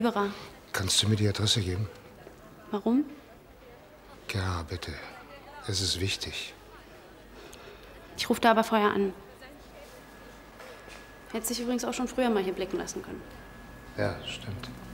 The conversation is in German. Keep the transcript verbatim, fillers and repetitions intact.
Libera. Kannst du mir die Adresse geben? Warum? Ja, bitte. Es ist wichtig. Ich rufe da aber vorher an. Hätte sich übrigens auch schon früher mal hier blicken lassen können. Ja, stimmt.